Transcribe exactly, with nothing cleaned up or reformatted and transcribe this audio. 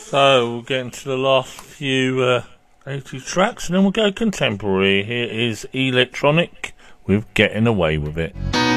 So we'll get into the last few uh, eighties tracks and then we'll go contemporary. Here is Electronic with Getting Away With It.